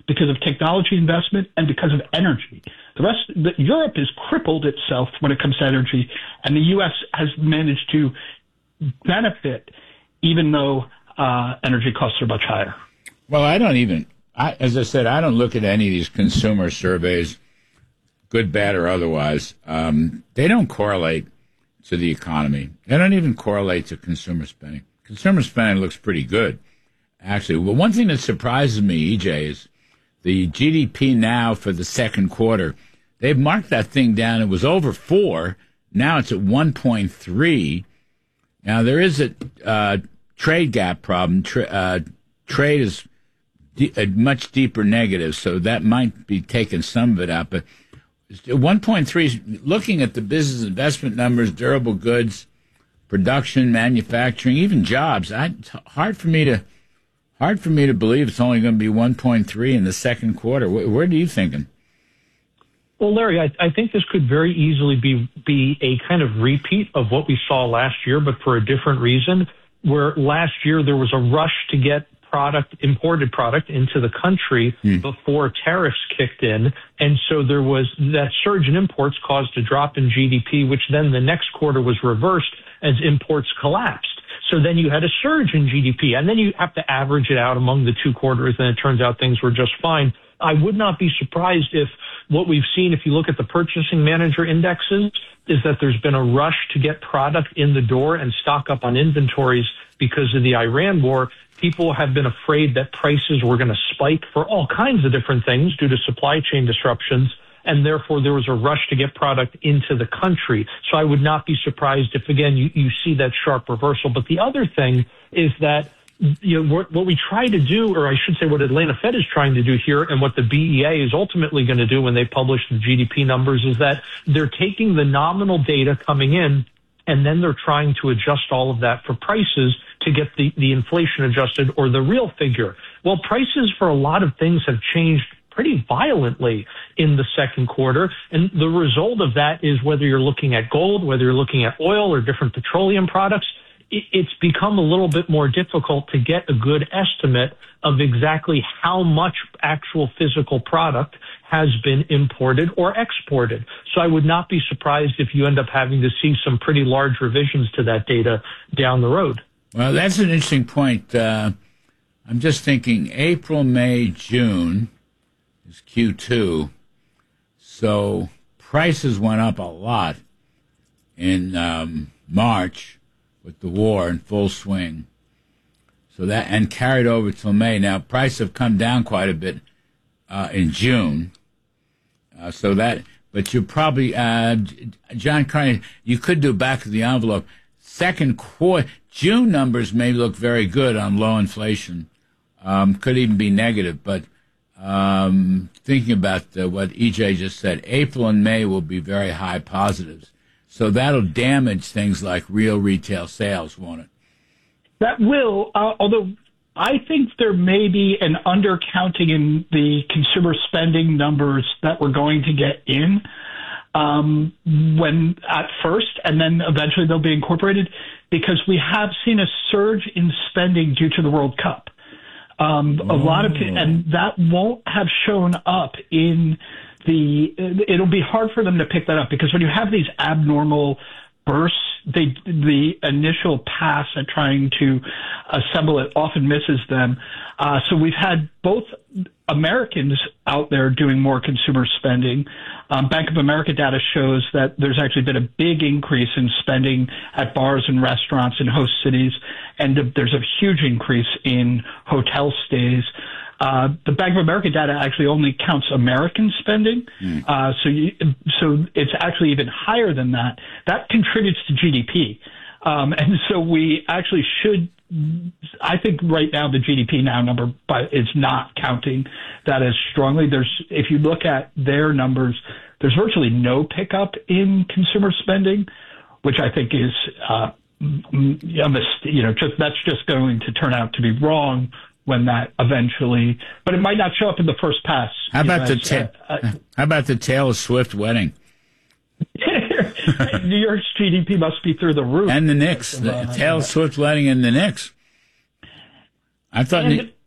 because of technology investment and because of energy. Europe has crippled itself when it comes to energy, and the U.S. has managed to benefit, even though energy costs are much higher. Well, as I said, I don't look at any of these consumer surveys, good, bad, or otherwise. They don't correlate to the economy. They don't even correlate to consumer spending. Consumer spending looks pretty good, actually. Well, one thing that surprises me, EJ, is the GDP now for the second quarter. They've marked that thing down. It was over 4. Now it's at 1.3. Now, there is a trade gap problem. Trade is a much deeper negative, so that might be taking some of it out. But 1.3, looking at the business investment numbers, durable goods, production, manufacturing, even jobs, it's hard for me to believe it's only going to be 1.3 in the second quarter. Where do you thinking? Well, Larry, I think this could very easily be a kind of repeat of what we saw last year, but for a different reason, where last year there was a rush to get imported product into the country before tariffs kicked in. And so there was that surge in imports caused a drop in GDP, which then the next quarter was reversed as imports collapsed. So then you had a surge in GDP, and then you have to average it out among the 2 quarters, and it turns out things were just fine. I would not be surprised if what we've seen, if you look at the purchasing manager indexes, is that there's been a rush to get product in the door and stock up on inventories because of the Iran war. People have been afraid that prices were going to spike for all kinds of different things due to supply chain disruptions, and therefore there was a rush to get product into the country. So I would not be surprised if, again, you see that sharp reversal. But the other thing is that what we try to do, or I should say what Atlanta Fed is trying to do here, and what the BEA is ultimately going to do when they publish the GDP numbers, is that they're taking the nominal data coming in, and then they're trying to adjust all of that for prices to get the inflation adjusted, or the real figure. Well, prices for a lot of things have changed pretty violently in the second quarter. And the result of that is, whether you're looking at gold, whether you're looking at oil or different petroleum products, it's become a little bit more difficult to get a good estimate of exactly how much actual physical product has been imported or exported. So I would not be surprised if you end up having to see some pretty large revisions to that data down the road. Well, that's an interesting point. I'm just thinking April, May, June is Q2. So prices went up a lot in March with the war in full swing. So that, and carried over till May. Now, prices have come down quite a bit in June. But you probably, John Carney, you could do back of the envelope. Second quarter, June numbers may look very good on low inflation. Could even be negative, but thinking about what EJ just said, April and May will be very high positives. So that'll damage things like real retail sales, won't it? That will, although I think there may be an undercounting in the consumer spending numbers that we're going to get in when at first, and then eventually they'll be incorporated, because we have seen a surge in spending due to the World Cup. A lot of, and that won't have shown up in it'll be hard for them to pick that up, because when you have these abnormal bursts, the initial pass at trying to assemble it often misses them. So we've had both Americans out there doing more consumer spending. Bank of America data shows that there's actually been a big increase in spending at bars and restaurants in host cities, and there's a huge increase in hotel stays. The Bank of America data actually only counts American spending, so it's actually even higher than that. That contributes to GDP, and so we actually should. I think right now the GDP now number, but it's not counting that as strongly. If you look at their numbers, there's virtually no pickup in consumer spending, which I think is that's just going to turn out to be wrong when that eventually, but it might not show up in the first pass. How about the Taylor Swift wedding? New York's GDP must be through the roof. And the Knicks, the Taylor Swift wedding and the Knicks. I thought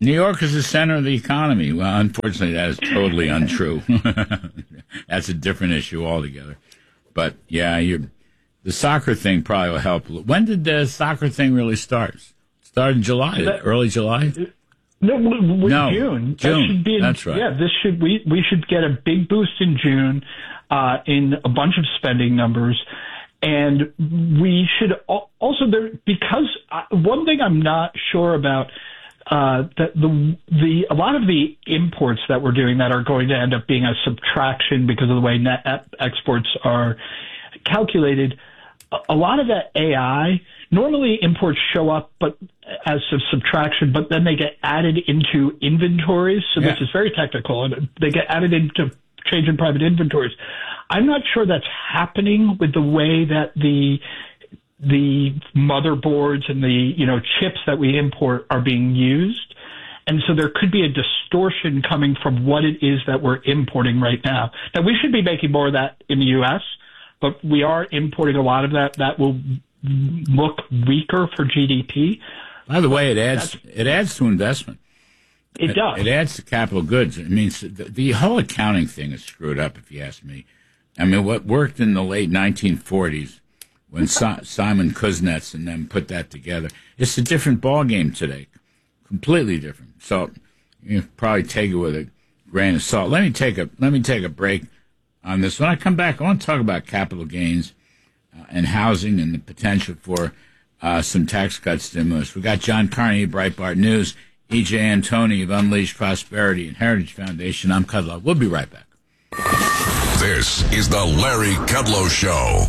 New York is the center of the economy. Well, unfortunately, that is totally untrue. That's a different issue altogether. But, yeah, the soccer thing probably will help. When did the soccer thing really start? It started in July, early July? No, June. June. Should be That's right. Yeah, we should get a big boost in June in a bunch of spending numbers. And we should also, because one thing I'm not sure about, that a lot of the imports that we're doing that are going to end up being a subtraction because of the way net exports are calculated. A lot of that AI, normally imports show up but as a subtraction, but then they get added into inventories. So this is very technical, and they get added into change in private inventories. I'm not sure that's happening with the way that the motherboards and the chips that we import are being used. And so there could be a distortion coming from what it is that we're importing right now. Now, we should be making more of that in the U.S., but we are importing a lot of that. That will look weaker for GDP. By the way, it adds to investment. It does. It adds to capital goods. It means the whole accounting thing is screwed up, if you ask me. I mean, what worked in the late 1940s when Simon Kuznets and them put that together, it's a different ballgame today, completely different. So you probably take it with a grain of salt. Let me take a break on this. When I come back, I want to talk about capital gains and housing and the potential for some tax cut stimulus. We got John Carney, Breitbart News, E.J. Antoni of Unleashed Prosperity and Heritage Foundation. I'm Kudlow. We'll be right back. This is the Larry Kudlow Show.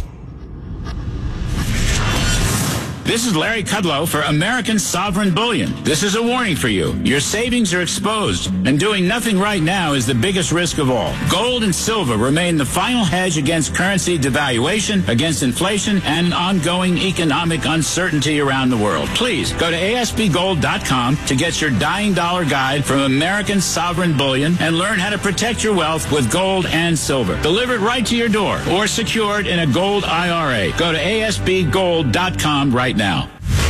This is Larry Kudlow for American Sovereign Bullion. This is a warning for you. Your savings are exposed, and doing nothing right now is the biggest risk of all. Gold and silver remain the final hedge against currency devaluation, against inflation, and ongoing economic uncertainty around the world. Please go to ASPGold.com to get your dying dollar guide from American Sovereign Bullion and learn how to protect your wealth with gold and silver. Delivered right to your door or secured in a gold IRA. Go to ASPGold.com right now.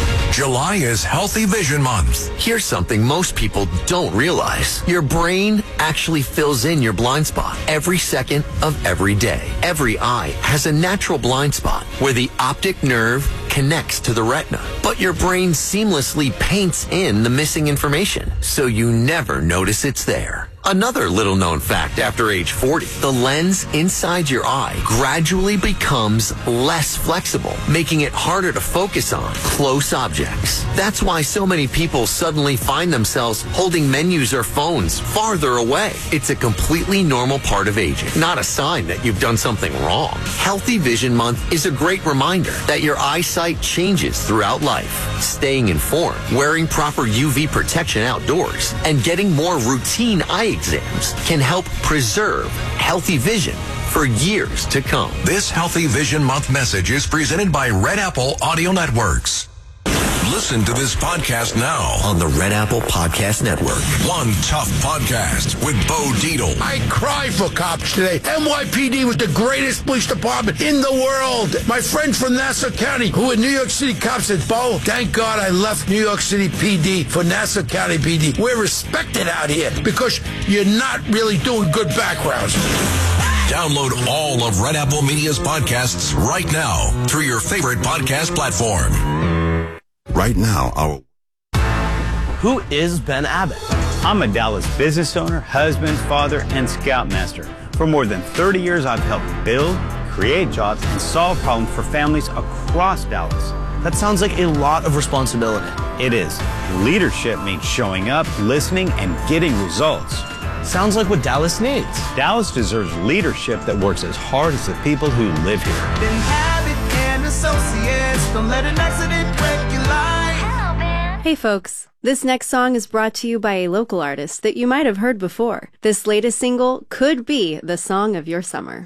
July is Healthy Vision Month. Here's something most people don't realize. Your brain actually fills in your blind spot every second of every day. Every eye has a natural blind spot where the optic nerve connects to the retina, but your brain seamlessly paints in the missing information, so you never notice it's there. Another little known fact after age 40, the lens inside your eye gradually becomes less flexible, making it harder to focus on close objects. That's why so many people suddenly find themselves holding menus or phones farther away. It's a completely normal part of aging, not a sign that you've done something wrong. Healthy Vision Month is a great reminder that your eyesight changes throughout life. Staying informed, wearing proper UV protection outdoors, and getting more routine eye exams can help preserve healthy vision for years to come. This Healthy Vision Month message is presented by Red Apple Audio Networks. Listen to this podcast now On the Red Apple Podcast Network. One Tough Podcast with Bo Dietl. I cry for cops today. NYPD was the greatest police department in the world. My friend from Nassau County, who in New York City cops said, Bo, thank God I left New York City PD for Nassau County PD. We're respected out here because you're not really doing good backgrounds. Download all of Red Apple Media's podcasts right now through your favorite podcast platform. Right now, Who is Ben Abbott? I'm a Dallas business owner, husband, father, and scoutmaster. For more than 30 years, I've helped build, create jobs, and solve problems for families across Dallas. That sounds like a lot of responsibility. It is. Leadership means showing up, listening, and getting results. Sounds like what Dallas needs. Dallas deserves leadership that works as hard as the people who live here. Ben Abbott and Associates, don't let an accident break your life. Hey folks, this next song is brought to you by a local artist that you might have heard before. This latest single could be the song of your summer.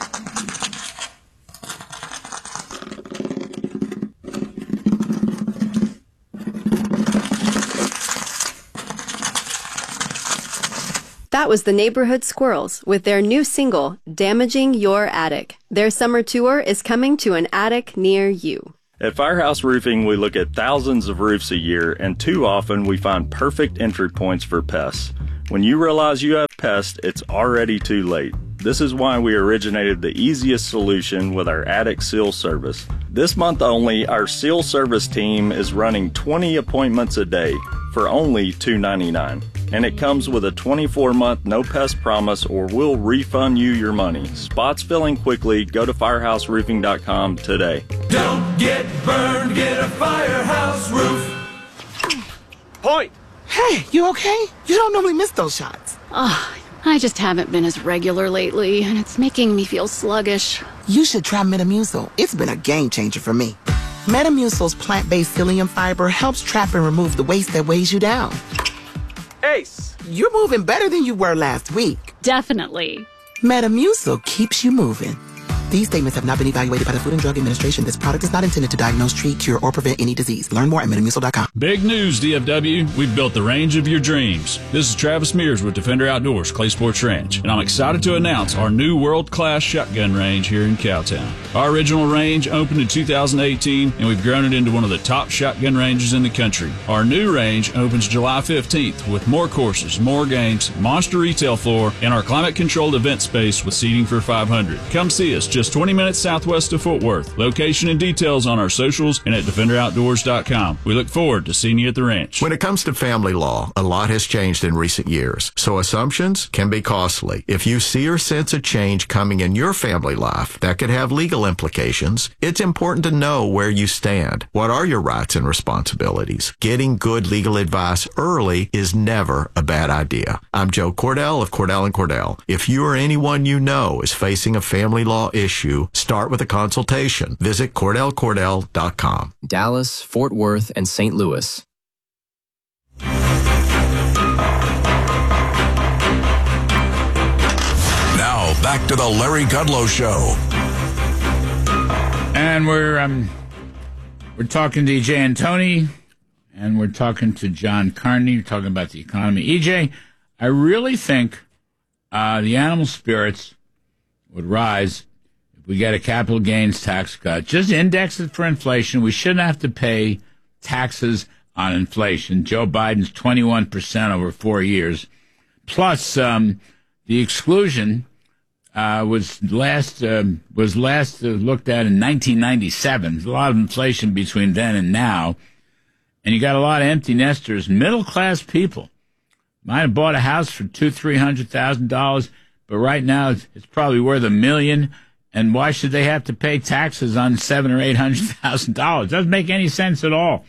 That was the Neighborhood Squirrels with their new single, Damaging Your Attic. Their summer tour is coming to an attic near you. At Firehouse Roofing, we look at thousands of roofs a year, and too often we find perfect entry points for pests. When you realize you have pests, it's already too late. This is why we originated the easiest solution with our attic seal service. This month only, our seal service team is running 20 appointments a day for only $2.99. And it comes with a 24-month no-pest promise, or we'll refund you your money. Spots filling quickly. Go to firehouseroofing.com today. Don't get burned, get a Firehouse Roof. Point! Hey, you okay? You don't normally miss those shots. I just haven't been as regular lately, and it's making me feel sluggish. You should try Metamucil. It's been a game changer for me. Metamucil's plant-based psyllium fiber helps trap and remove the waste that weighs you down. Ace, you're moving better than you were last week. Definitely. Metamucil keeps you moving. These statements have not been evaluated by the Food and Drug Administration. This product is not intended to diagnose, treat, cure, or prevent any disease. Learn more at Metamucil.com. Big news, DFW. We've built the range of your dreams. This is Travis Mears with Defender Outdoors, Clay Sports Ranch, and I'm excited to announce our new world-class shotgun range here in Cowtown. Our original range opened in 2018, and we've grown it into one of the top shotgun ranges in the country. Our new range opens July 15th with more courses, more games, monster retail floor, and our climate-controlled event space with seating for 500. Come see us just 20 minutes southwest of Fort Worth. Location and details on our socials and at DefenderOutdoors.com. We look forward to seeing you at the ranch. When it comes to family law, a lot has changed in recent years, so assumptions can be costly. If you see or sense a change coming in your family life that could have legal implications, it's important to know where you stand. What are your rights and responsibilities? Getting good legal advice early is never a bad idea. I'm Joe Cordell of Cordell & Cordell. If you or anyone you know is facing a family law issue, start with a consultation. Visit CordellCordell.com. Dallas, Fort Worth, and St. Louis. Now, back to the Larry Kudlow Show. And we're talking to EJ Antoni, and we're talking to John Carney. We're talking about the economy. EJ, I really think the animal spirits would rise if we get a capital gains tax cut. Just index it for inflation. We shouldn't have to pay taxes on inflation. Joe Biden's 21% over 4 years. Plus, the exclusion was last looked at in 1997. There's a lot of inflation between then and now. And you got a lot of empty nesters, middle-class people. Might have bought a house for $200,000-$300,000, but right now it's probably worth $1 million. And why should they have to pay taxes on $700,000 or $800,000? Doesn't make any sense at all.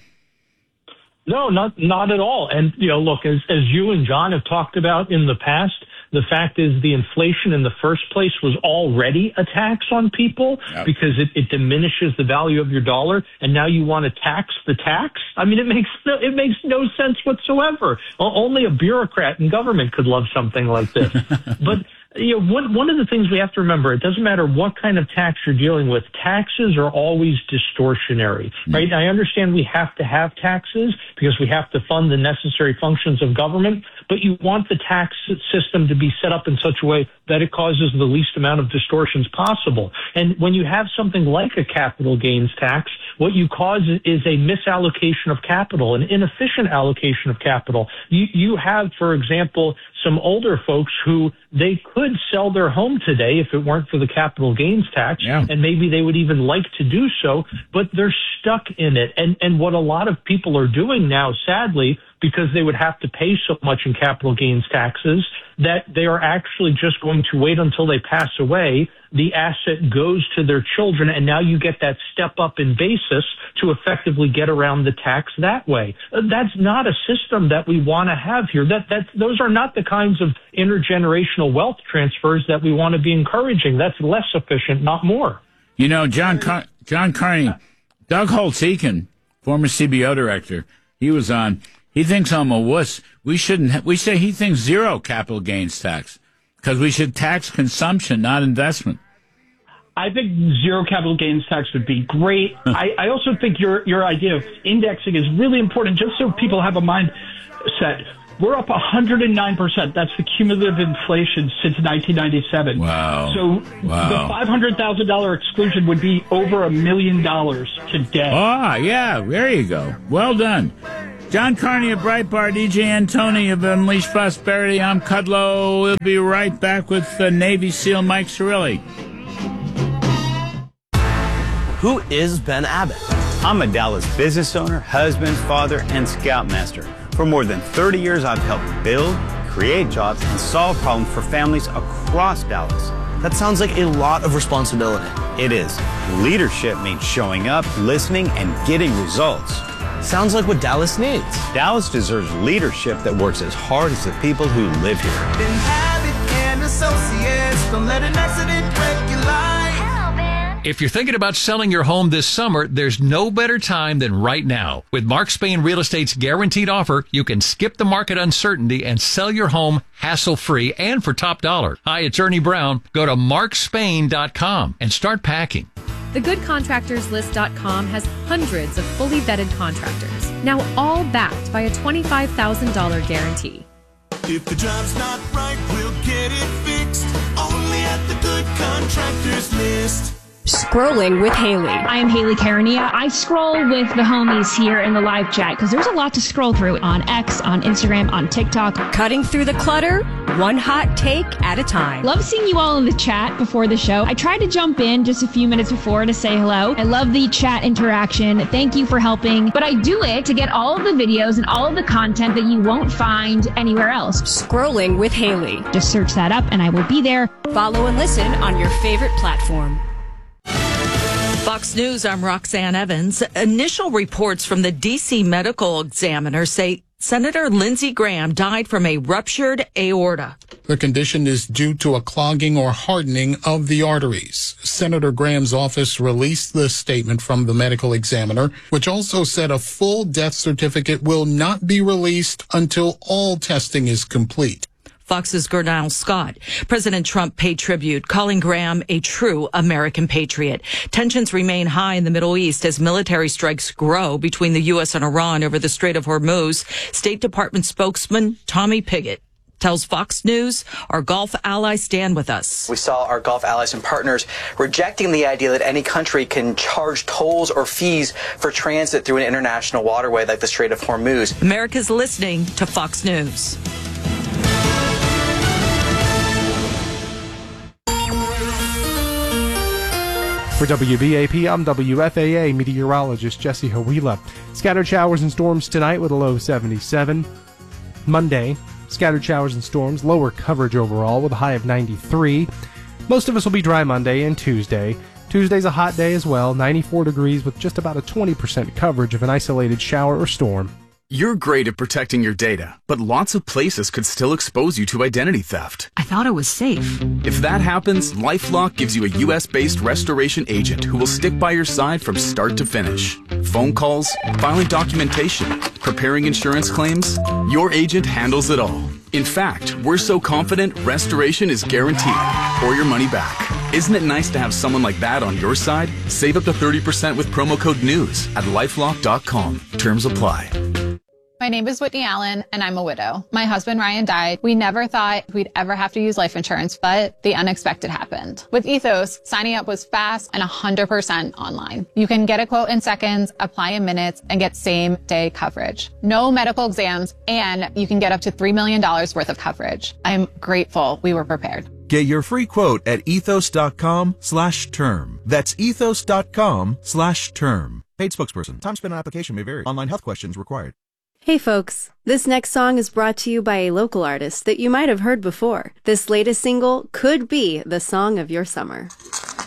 No, not at all. And, look, as you and John have talked about in the past, the fact is the inflation in the first place was already a tax on people because it diminishes the value of your dollar. And now you want to tax the tax? I mean, it makes no sense whatsoever. Only a bureaucrat in government could love something like this. But one of the things we have to remember, it doesn't matter what kind of tax you're dealing with, taxes are always distortionary, right? I understand we have to have taxes because we have to fund the necessary functions of government, but you want the tax system to be set up in such a way that it causes the least amount of distortions possible. And when you have something like a capital gains tax, what you cause is a misallocation of capital, an inefficient allocation of capital. You have, for example, some older folks who they could sell their home today if it weren't for the capital gains tax, and maybe they would even like to do so, but they're stuck in it. And what a lot of people are doing now, sadly, because they would have to pay so much in capital gains taxes, that they are actually just going to wait until they pass away. The asset goes to their children, and now you get that step up in basis to effectively get around the tax that way. That's not a system that we want to have here. Those are not the kinds of intergenerational wealth transfers that we want to be encouraging. That's less efficient, not more. John Carney, Doug Holtz-Eakin, former CBO director, he was on. He thinks I'm a wuss. We say he thinks zero capital gains tax because we should tax consumption, not investment. I think zero capital gains tax would be great. I also think your idea of indexing is really important, just so people have a mindset. We're up 109%. That's the cumulative inflation since 1997. Wow. So the $500,000 exclusion would be over $1 million today. Ah, yeah, there you go. Well done. John Carney of Breitbart, E.J. Antoni of Unleash Prosperity. I'm Kudlow. We'll be right back with Navy SEAL Mike Cirilli. Who is Ben Abbott? I'm a Dallas business owner, husband, father, and scoutmaster. For more than 30 years, I've helped build, create jobs, and solve problems for families across Dallas. That sounds like a lot of responsibility. It is. Leadership means showing up, listening, and getting results. Sounds like what Dallas needs. Dallas deserves leadership that works as hard as the people who live here. Ben Abbott and Associates, don't let an accident wreck your life. If you're thinking about selling your home this summer, there's no better time than right now. With Mark Spain Real Estate's guaranteed offer, you can skip the market uncertainty and sell your home hassle-free and for top dollar. Hi, it's Ernie Brown. Go to markspain.com and start packing. TheGoodContractorsList.com has hundreds of fully vetted contractors, now all backed by a $25,000 guarantee. If the job's not right, we'll get it fixed. Only at the Good Contractors List. Scrolling with Haley. I am Haley Karania. I scroll with the homies here in the live chat because there's a lot to scroll through on X, on Instagram, on TikTok. Cutting through the clutter, one hot take at a time. Love seeing you all in the chat before the show. I tried to jump in just a few minutes before to say hello. I love the chat interaction. Thank you for helping. But I do it to get all of the videos and all of the content that you won't find anywhere else. Scrolling with Haley. Just search that up and I will be there. Follow and listen on your favorite platform. Fox News, I'm Roxanne Evans. Initial reports from the D.C. medical examiner say Senator Lindsey Graham died from a ruptured aorta. The condition is due to a clogging or hardening of the arteries. Senator Graham's office released the statement from the medical examiner, which also said a full death certificate will not be released until all testing is complete. Fox's Gernal Scott. President Trump paid tribute, calling Graham a true American patriot. Tensions remain high in the Middle East as military strikes grow between the U.S. and Iran over the Strait of Hormuz. State Department spokesman Tommy Pigott tells Fox News our Gulf allies stand with us. We saw our Gulf allies and partners rejecting the idea that any country can charge tolls or fees for transit through an international waterway like the Strait of Hormuz. America's listening to Fox News. For WBAP, I'm WFAA meteorologist Jesse Hawila. Scattered showers and storms tonight with a low 77. Monday, scattered showers and storms, lower coverage overall with a high of 93. Most of us will be dry Monday and Tuesday. Tuesday's a hot day as well, 94 degrees with just about a 20% coverage of an isolated shower or storm. You're great at protecting your data, but lots of places could still expose you to identity theft. I thought it was safe. If that happens, LifeLock gives you a U.S.-based restoration agent who will stick by your side from start to finish. Phone calls, filing documentation, preparing insurance claims, your agent handles it all. In fact, we're so confident restoration is guaranteed or your money back. Isn't it nice to have someone like that on your side? Save up to 30% with promo code NEWS at LifeLock.com. Terms apply. My name is Whitney Allen, and I'm a widow. My husband, Ryan, died. We never thought we'd ever have to use life insurance, but the unexpected happened. With Ethos, signing up was fast and 100% online. You can get a quote in seconds, apply in minutes, and get same-day coverage. No medical exams, and you can get up to $3 million worth of coverage. I'm grateful we were prepared. Get your free quote at ethos.com/term. That's ethos.com/term. Paid spokesperson. Time spent on application may vary. Online health questions required. Hey folks, this next song is brought to you by a local artist that you might have heard before. This latest single could be the song of your summer.